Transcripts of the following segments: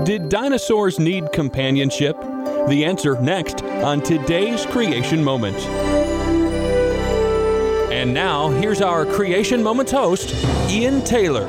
Did dinosaurs need companionship? The answer next on today's Creation Moment. And now, here's our Creation Moments host, Ian Taylor.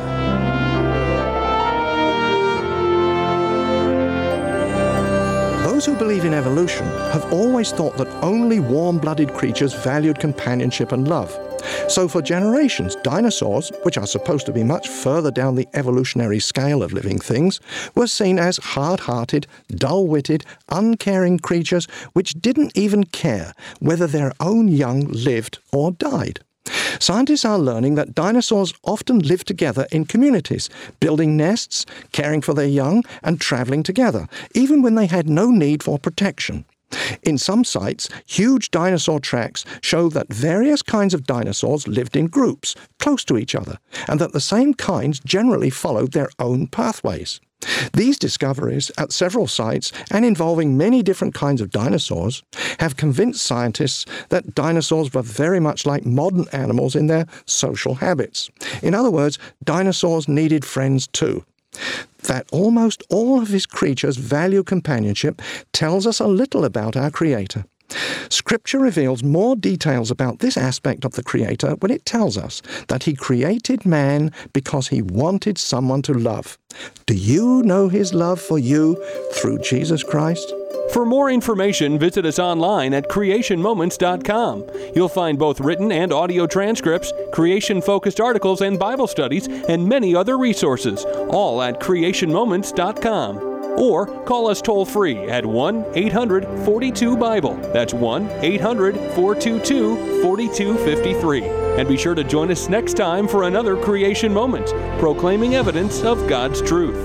Those who believe in evolution have always thought that only warm-blooded creatures valued companionship and love. So for generations, dinosaurs, which are supposed to be much further down the evolutionary scale of living things, were seen as hard-hearted, dull-witted, uncaring creatures which didn't even care whether their own young lived or died. Scientists are learning that dinosaurs often lived together in communities, building nests, caring for their young, and traveling together, even when they had no need for protection. In some sites, huge dinosaur tracks show that various kinds of dinosaurs lived in groups, close to each other, and that the same kinds generally followed their own pathways. These discoveries at several sites, and involving many different kinds of dinosaurs, have convinced scientists that dinosaurs were very much like modern animals in their social habits. In other words, dinosaurs needed friends too. That almost all of his creatures value companionship tells us a little about our Creator. Scripture reveals more details about this aspect of the Creator when it tells us that He created man because He wanted someone to love. Do you know His love for you through Jesus Christ? For more information, visit us online at creationmoments.com. You'll find both written and audio transcripts, creation-focused articles and Bible studies, and many other resources, all at creationmoments.com. Or call us toll-free at 1-800-42-BIBLE. That's 1-800-422-4253. And be sure to join us next time for another Creation Moment, proclaiming evidence of God's truth.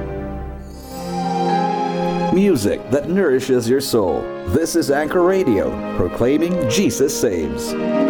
Music that nourishes your soul. This is Anchor Radio, proclaiming Jesus saves.